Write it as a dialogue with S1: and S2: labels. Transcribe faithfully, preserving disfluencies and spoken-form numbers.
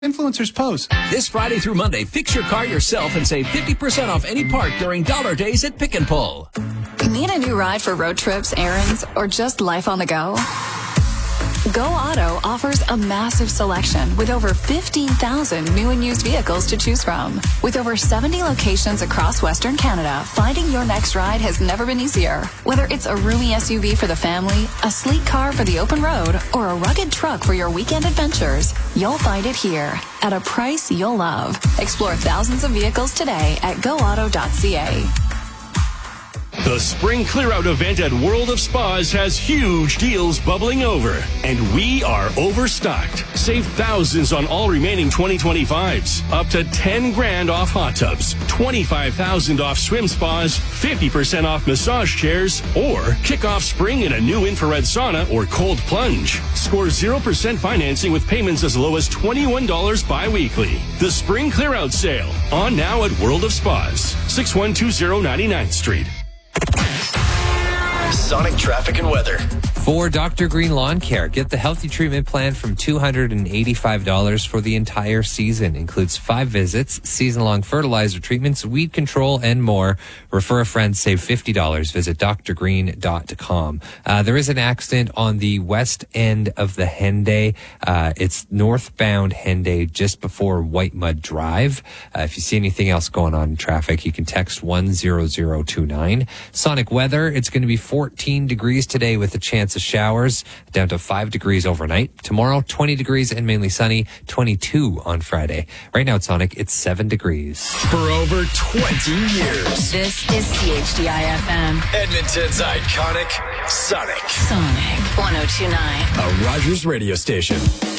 S1: Influencers pose.
S2: This Friday through Monday, fix your car yourself and save fifty percent off any part during Dollar Days at Pick and Pull.
S3: Need a new ride for road trips, errands, or just life on the go? Go Auto offers a massive selection with over fifteen thousand new and used vehicles to choose from. With over seventy locations across Western Canada, finding your next ride has never been easier. Whether it's a roomy S U V for the family, a sleek car for the open road, or a rugged truck for your weekend adventures, you'll find it here at a price you'll love. Explore thousands of vehicles today at go auto dot c a.
S4: The Spring Clear-Out event at World of Spas has huge deals bubbling over, and we are overstocked. Save thousands on all remaining twenty twenty-fives, up to ten grand off hot tubs, twenty-five thousand off swim spas, fifty percent off massage chairs, or kick off spring in a new infrared sauna or cold plunge. Score zero percent financing with payments as low as twenty-one dollars bi-weekly. The Spring Clear-Out sale, on now at World of Spas, six one two zero ninety-ninth Street.
S5: Sonic traffic and weather.
S6: For Doctor Green Lawn Care, get the healthy treatment plan from two hundred eighty-five dollars for the entire season. Includes five visits, season-long fertilizer treatments, weed control, and more. Refer a friend, save fifty dollars. Visit d r green dot com. Uh, there is an accident on the west end of the Henday. Uh, it's northbound Henday just before White Mud Drive. Uh, if you see anything else going on in traffic, you can text one zero zero two nine. Sonic weather, it's going to be fourteen degrees today with a chance of showers, down to five degrees overnight. Tomorrow, twenty degrees and mainly sunny, twenty-two on Friday. Right now at Sonic, it's seven degrees.
S5: For over twenty years.
S3: This is C H D I F M.
S5: Edmonton's iconic Sonic.
S3: Sonic one oh two point nine.
S5: A Rogers radio station.